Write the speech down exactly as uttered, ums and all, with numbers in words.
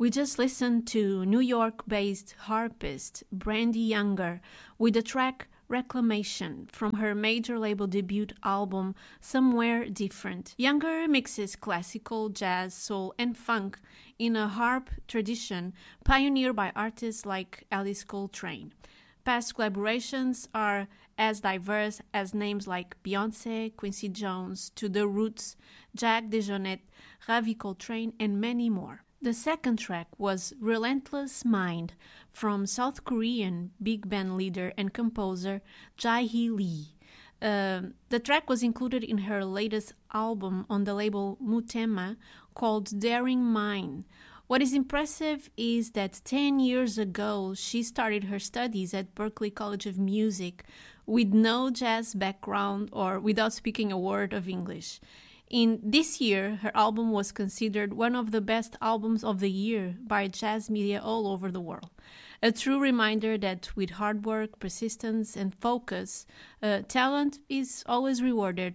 We just listened to New York-based harpist Brandy Younger with the track Reclamation from her major label debut album Somewhere Different. Younger mixes classical, jazz, soul, and funk in a harp tradition pioneered by artists like Alice Coltrane. Past collaborations are as diverse as names like Beyoncé, Quincy Jones, To The Roots, Jack DeJohnette, Ravi Coltrane, and many more. The second track was Relentless Mind from South Korean big band leader and composer Jae-hee Lee. Uh, the track was included in her latest album on the label Mutema called Daring Mind. What is impressive is that ten years ago she started her studies at Berklee College of Music with no jazz background or without speaking a word of English. In this year, her album was considered one of the best albums of the year by jazz media all over the world. A true reminder that with hard work, persistence, and focus, uh, talent is always rewarded